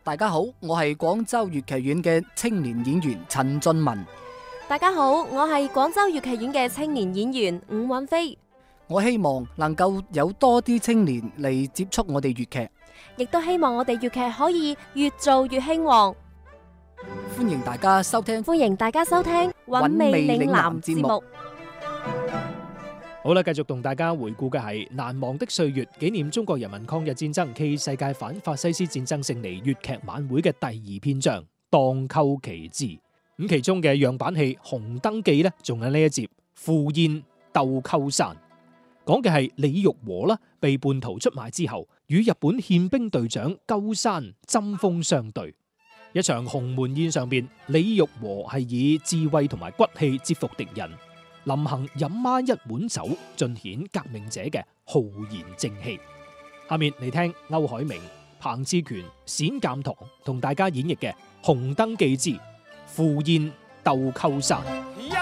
大家好，我係廣州粵劇院嘅青年演員陳俊文。 大家好，我係廣州粵劇院嘅青年演員伍允飛。 我希望能夠有多啲青年嚟接觸我哋粵劇， 亦都希望我哋粵劇可以越做越興旺。 歡迎大家收聽韻味嶺南節目。 好啦，繼續同大家回顧嘅係難忘的歲月，紀念中國人民抗日戰爭暨世界反法西斯戰爭勝利粵劇晚會嘅第二篇章蕩寇奇志。咁其中嘅樣板戲《紅燈記》呢，仲有呢一節赴宴鬥鳩山，講嘅係李玉和啦，被叛徒出賣之後，與日本憲兵隊長鳩山針鋒相對。一場鴻門宴上邊，李玉和係以智慧同埋骨氣折服敵人。臨行飲媽一碗酒，盡顯革命者嘅浩然正氣。下面嚟聽歐海明、彭志權、冼鑒堂同大家演繹嘅《紅燈記之赴宴鬥鳩山》。